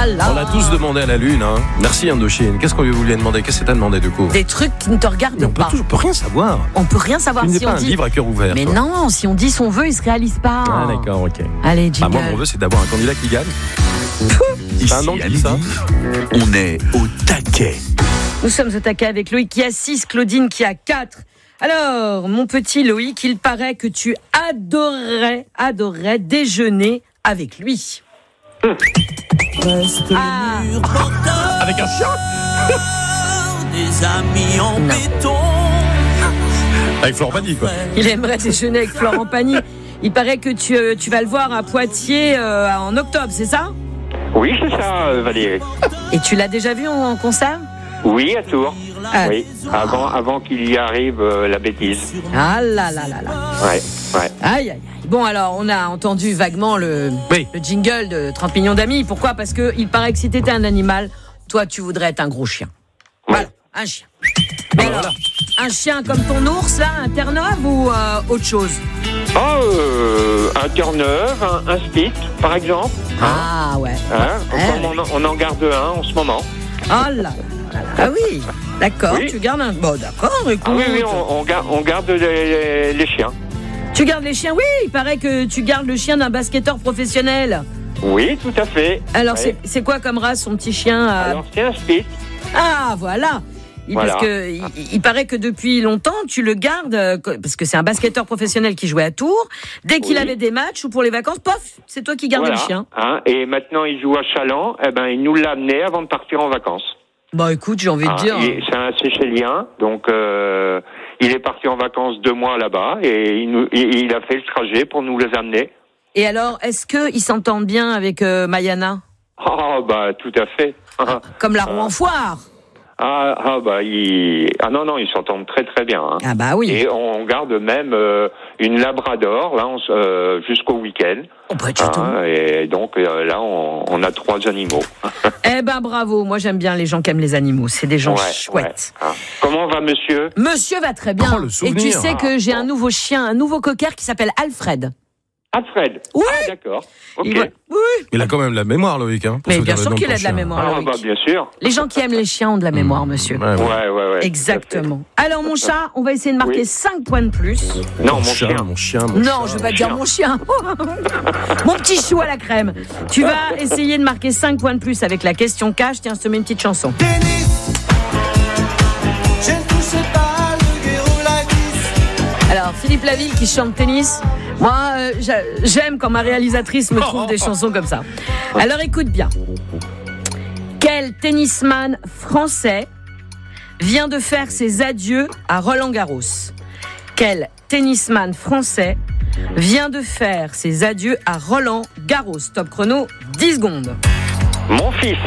là là. On l'a tous demandé à la Lune. Hein. Merci Indochine. Qu'est-ce qu'on lui a demandé? Qu'est-ce que t'as demandé du coup? Des trucs qui ne te regardent on pas. On peut rien savoir. On peut rien savoir si on pas dit. Un livre à cœur ouvert. Mais toi. non, si on dit son vœu, il se réalise pas. Ah d'accord, ok. Allez, jingle. Moi, mon vœu, c'est d'avoir un candidat qui gagne. Ici, un nom à qui dit ça. On est au taquet. Nous sommes au taquet avec Loïc qui a 6, Claudine qui a 4. Alors, mon petit Loïc, il paraît que tu adorerais déjeuner avec lui. Ah. Avec un chien. Des amis en béton. Avec Florent Pagny, quoi. Il aimerait déjeuner avec Florent Pagny. Il paraît que tu vas le voir à Poitiers en octobre, c'est ça? Oui, c'est ça, Valérie. Et tu l'as déjà vu en concert? Oui, à Tours. Ah. Oui, avant qu'il y arrive la bêtise. Ah là là là là. Ouais. Aïe aïe aïe. Bon alors, on a entendu vaguement le jingle de 30 millions d'amis. Pourquoi? Parce que il paraît que si t'étais un animal, toi tu voudrais être un gros chien. Voilà, un chien. Mais alors, un chien comme ton ours là, un Terre-Neuve ou autre chose? Un Terre-Neuve, un Spitz, par exemple. Ah ouais. On en garde un en ce moment. Oh là. Ah oui, d'accord, oui. Tu gardes un... Bon d'accord, écoute. Ah oui, on garde les chiens. Tu gardes les chiens? Oui, il paraît que tu gardes le chien d'un basketteur professionnel. Oui, tout à fait. Alors c'est quoi comme race son petit chien? Alors c'est un Spitz. Ah voilà. Parce que il paraît que depuis longtemps tu le gardes parce que c'est un basketteur professionnel qui jouait à Tours. Dès qu'il avait des matchs ou pour les vacances, pof, c'est toi qui gardais le chien. Et maintenant il joue à Chaland. Il nous l'a amené avant de partir en vacances. Bah écoute, j'ai envie de dire. C'est un Seychellien, donc il est parti en vacances 2 mois là-bas et il a fait le trajet pour nous les amener. Et alors, est-ce qu'ils s'entendent bien avec Mayana? Tout à fait. Comme la roue en foire. Non, ils s'entendent très très bien. Hein. Ah bah oui. Et on garde même une Labrador là jusqu'au week-end. Et donc là, on a 3 animaux. Eh ben bravo, moi j'aime bien les gens qui aiment les animaux, c'est des gens chouettes. Ouais. Comment va monsieur? Monsieur va très bien. Et tu sais que j'ai un nouveau chien, un nouveau cocker qui s'appelle Alfred. Alfred? Oui. Ah, d'accord. Ok. Il a quand même de la mémoire, Loïc. Hein, mais bien sûr qu'il a de la mémoire. Bien sûr. Les gens qui aiment les chiens ont de la mémoire, monsieur. Ouais. Exactement. Alors, mon chat, on va essayer de marquer 5 points de plus. Non, mon chien. Non, je vais pas dire mon chien. Mon petit chou à la crème. Tu vas essayer de marquer 5 points de plus avec la question cash. Tiens, je te mets une petite chanson. Alors, Philippe Laville qui chante Tennis. Moi, j'aime quand ma réalisatrice me trouve des chansons comme ça. Alors, écoute bien. Quel tennisman français vient de faire ses adieux à Roland-Garros? Quel tennisman français vient de faire ses adieux à Roland-Garros? Top chrono, 10 secondes. Mon fils.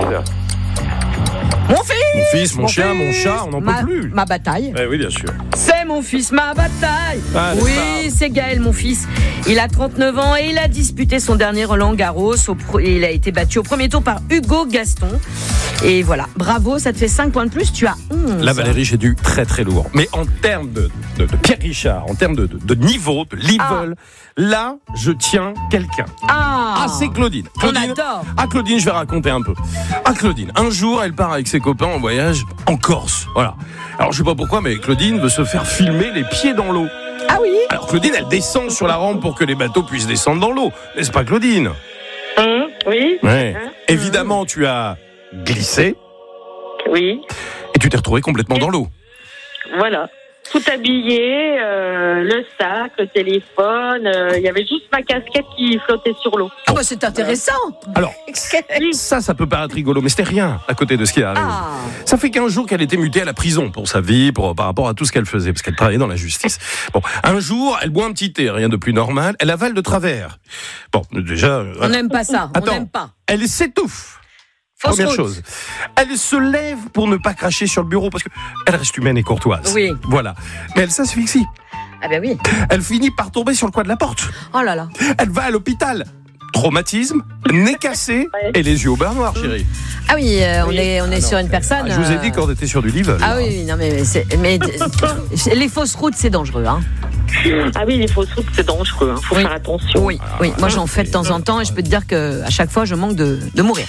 Mon fils, mon chien, mon chat, on n'en peut plus. Ma bataille. Oui, bien sûr. C'est mon fils, ma bataille. Oui, c'est Gaël, mon fils. Il a 39 ans et il a disputé son dernier Roland-Garros. Il a été battu au premier tour par Hugo Gaston. Et voilà, bravo, ça te fait 5 points de plus, tu as 11. Là, Valérie, j'ai du très très lourd. Mais en termes de Pierre Richard, en termes de niveau, de level, là, je tiens quelqu'un. C'est Claudine. On adore. Claudine, je vais raconter un peu. Claudine, un jour, elle part avec ses copains en voyage en Corse. Voilà. Alors, je sais pas pourquoi, mais Claudine veut se faire filmer les pieds dans l'eau. Ah oui. Alors, Claudine, elle descend sur la rampe pour que les bateaux puissent descendre dans l'eau. N'est-ce pas, Claudine? Oui. Ouais. Évidemment, tu as glissé. Oui. Et tu t'es retrouvée complètement dans l'eau. Voilà. Tout habillé, le sac, le téléphone, il y avait juste ma casquette qui flottait sur l'eau. C'est intéressant. Alors, ça peut paraître rigolo, mais c'était rien à côté de ce qui arrive. Ça fait 15 jours qu'elle était mutée à la prison pour sa vie, par rapport à tout ce qu'elle faisait, parce qu'elle travaillait dans la justice. Bon, un jour, elle boit un petit thé, rien de plus normal, elle avale de travers. Bon, déjà... On n'aime pas ça, Attends, on n'aime pas. Elle s'étouffe. Première chose. Elle se lève pour ne pas cracher sur le bureau parce qu'elle reste humaine et courtoise. Oui. Voilà. Mais elle s'asphyxie. Ah ben oui. Elle finit par tomber sur le coin de la porte. Oh là là. Elle va à l'hôpital. Traumatisme, nez cassé et les yeux au beurre noir, chérie. Ah oui, on est sur une personne. Je vous ai dit qu'on était sur du level. Ah oui, non mais les fausses routes c'est dangereux, hein. Ah oui, les fausses routes c'est dangereux, hein. Faut faire attention. Oui, moi j'en fais de temps en temps et je peux te dire que à chaque fois je manque de mourir.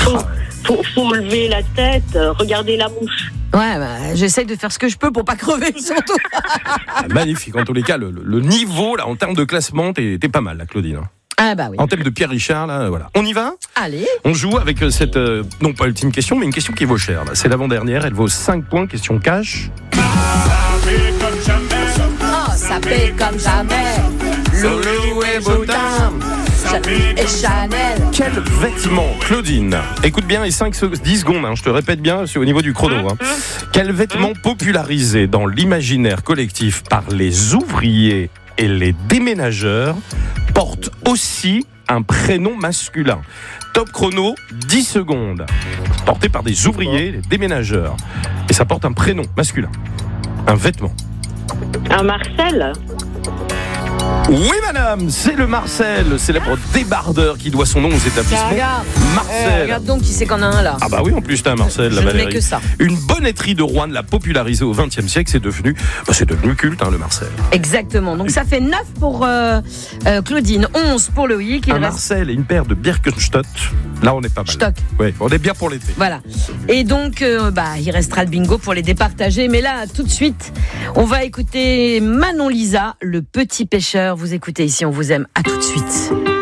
Faut lever la tête, regarder la mouche. Ouais, j'essaye de faire ce que je peux pour pas crever, surtout. Magnifique, en tous les cas, le niveau, là, en termes de classement, t'es pas mal, là, Claudine. Ah bah oui. En thème de Pierre Richard, là, voilà. On y va ? Allez. On joue avec cette, non pas ultime question, mais une question qui vaut cher. Là. C'est l'avant-dernière, elle vaut 5 points, question cash. Oh, ça paie comme jamais. Loulou et Botam et Chanel. Quel vêtement, Claudine, écoute bien les 10 secondes, hein, je te répète bien, c'est au niveau du chrono. Hein. Quel vêtement popularisé dans l'imaginaire collectif par les ouvriers et les déménageurs porte aussi un prénom masculin? Top chrono, 10 secondes. Porté par des ouvriers, des déménageurs. Et ça porte un prénom masculin. Un vêtement. Un Marcel. Oui, madame, c'est le Marcel, le célèbre débardeur qui doit son nom aux établissements. Regarde. Marcel. Regarde donc qui c'est qu'on a un là. Ah bah oui, en plus t'as un Marcel, la Je ne Valérie. mets que ça. Une bonnetterie de Rouen l'a popularisé au XXe siècle, c'est devenu culte, hein, le Marcel. Exactement. Donc ça fait 9 pour Claudine, 11 pour Loïc. Un Marcel et une paire de Birkenstock. Là, on est pas mal. Stock. Ouais, on est bien pour l'été. Voilà. Et donc, il restera le bingo pour les départager. Mais là, tout de suite, on va écouter Manon Lisa, le petit pêcheur. Vous écoutez ici, on vous aime. À tout de suite.